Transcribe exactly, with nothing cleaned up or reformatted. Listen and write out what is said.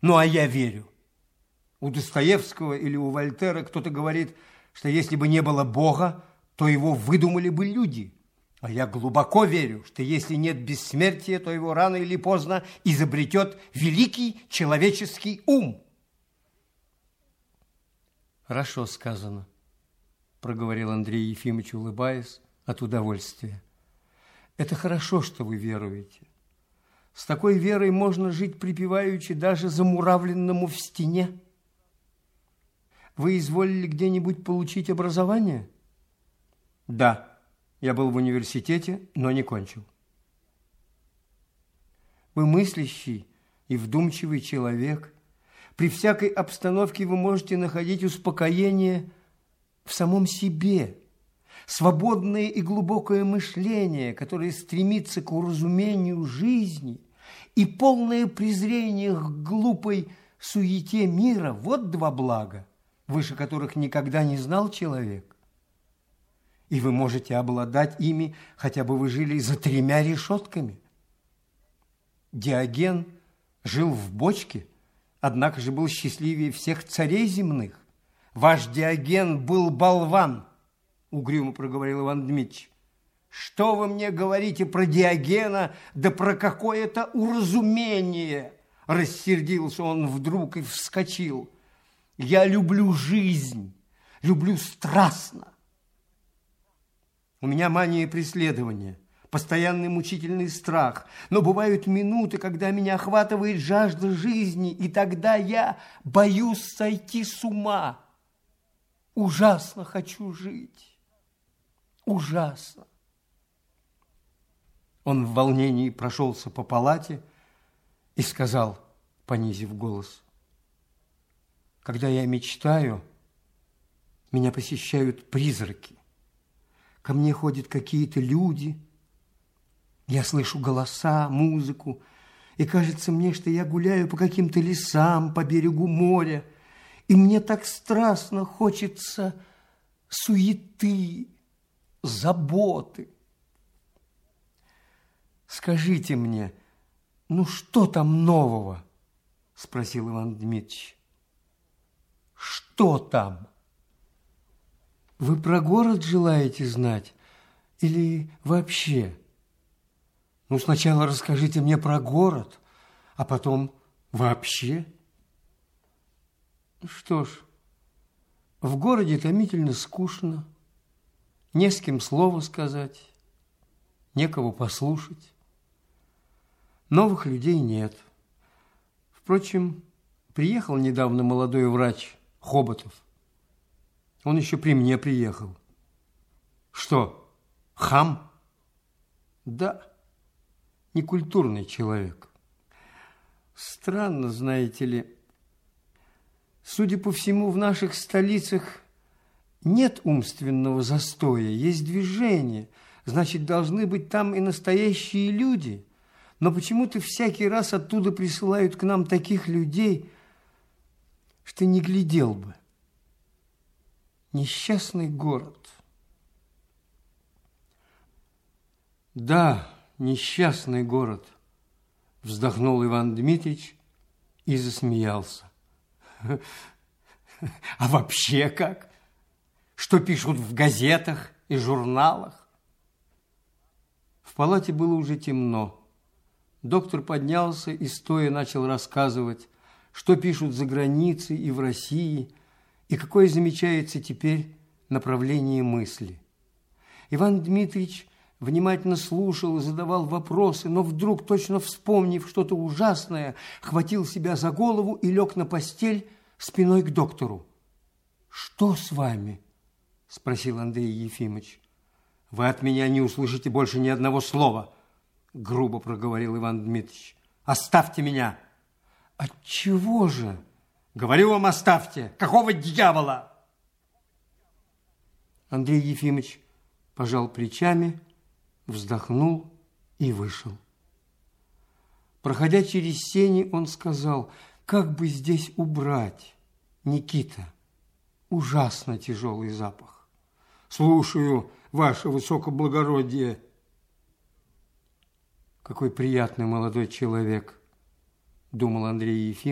Ну, а я верю. У Достоевского или у Вольтера кто-то говорит, что если бы не было Бога, то его выдумали бы люди. А я глубоко верю, что если нет бессмертия, то его рано или поздно изобретет великий человеческий ум. Хорошо сказано, проговорил Андрей Ефимович, улыбаясь от удовольствия. Это хорошо, что вы веруете. С такой верой можно жить припеваючи даже замуравленному в стене. Вы изволили где-нибудь получить образование? Да, я был в университете, но не кончил. Вы мыслящий и вдумчивый человек. При всякой обстановке вы можете находить успокоение в самом себе. Свободное и глубокое мышление, которое стремится к уразумению жизни, и полное презрение к глупой суете мира – вот два блага, выше которых никогда не знал человек. И вы можете обладать ими, хотя бы вы жили за тремя решетками. Диоген жил в бочке, однако же был счастливее всех царей земных. Ваш Диоген был болван, угрюмо проговорил Иван Дмитрич. Что вы мне говорите про Диогена, да про какое-то уразумение? Рассердился он вдруг и вскочил. Я люблю жизнь, люблю страстно. У меня мания преследования, постоянный мучительный страх. Но бывают минуты, когда меня охватывает жажда жизни, и тогда я боюсь сойти с ума. Ужасно хочу жить. Ужасно. Он в волнении прошелся по палате и сказал, понизив голос: когда я мечтаю, меня посещают призраки. Ко мне ходят какие-то люди, я слышу голоса, музыку, и кажется мне, что я гуляю по каким-то лесам, по берегу моря, и мне так страстно хочется суеты, заботы. Скажите мне, ну что там нового? Спросил Иван Дмитрич. Что там? Вы про город желаете знать или вообще? Ну, сначала расскажите мне про город, а потом вообще. Что ж, в городе томительно скучно, не с кем слова сказать, некого послушать. Новых людей нет. Впрочем, приехал недавно молодой врач Хоботов. Он еще при мне приехал. Что, хам? Да, некультурный человек. Странно, знаете ли. Судя по всему, в наших столицах нет умственного застоя, есть движение. Значит, должны быть там и настоящие люди. Но почему-то всякий раз оттуда присылают к нам таких людей, что не глядел бы. Несчастный город. Да, несчастный город, вздохнул Иван Дмитрич и засмеялся. А вообще как? Что пишут в газетах и журналах? В палате было уже темно. Доктор поднялся и стоя начал рассказывать, что пишут за границей и в России, и какое замечается теперь направление мысли. Иван Дмитрич внимательно слушал и задавал вопросы, но вдруг, точно вспомнив что-то ужасное, хватил себя за голову и лег на постель спиной к доктору. «Что с вами?» – спросил Андрей Ефимович. «Вы от меня не услышите больше ни одного слова», – грубо проговорил Иван Дмитрич. «Оставьте меня!» «Отчего же?» «Говорю вам, оставьте! Какого дьявола?» Андрей Ефимович пожал плечами, вздохнул и вышел. Проходя через сени, он сказал: «Как бы здесь убрать, Никита? Ужасно тяжелый запах». «Слушаю, ваше высокоблагородие». «Какой приятный молодой человек», – думал Андрей Ефимович.